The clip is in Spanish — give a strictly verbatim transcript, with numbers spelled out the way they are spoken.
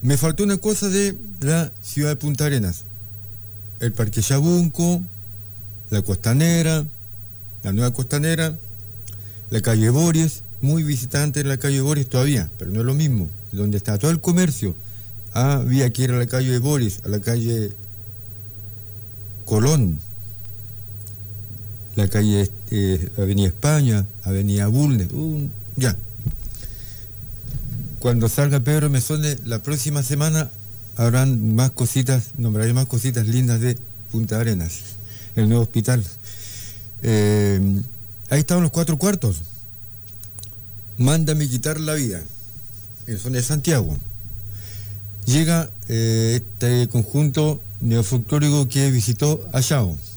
Me faltó una cosa de la ciudad de Punta Arenas. El Parque Yabunco, la Costanera, la nueva Costanera, la calle Boris, muy visitante en la calle Boris todavía, pero no es lo mismo. Donde está todo el comercio. Ah, había que ir a la calle Boris, a la calle Colón, la calle eh, Avenida España, Avenida Bulnes, uh, ya. Cuando salga Pedro Mesones, la próxima semana habrán más cositas, nombraré más cositas lindas de Punta Arenas, el nuevo hospital. Eh, ahí estaban los cuatro cuartos. Mándame quitar la vida, en zona de Santiago. Llega eh, este conjunto neofolclórico que visitó a Yao.